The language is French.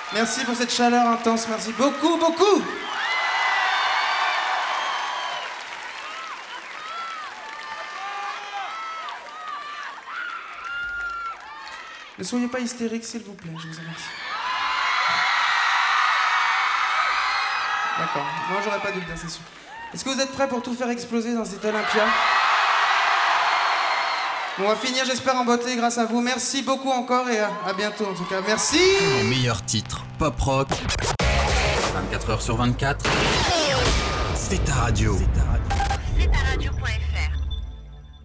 Merci pour cette chaleur intense, merci beaucoup, beaucoup. Ne soyez pas hystériques, s'il vous plaît, je vous remercie. D'accord, moi j'aurais pas dû le dire, c'est sûr. Est-ce que vous êtes prêts pour tout faire exploser dans cet Olympia? On va finir, j'espère, en beauté grâce à vous. Merci beaucoup encore et à bientôt en tout cas. Merci. Les meilleurs titres pop rock, 24h sur 24. C'est ta radio. C'est ta radio.fr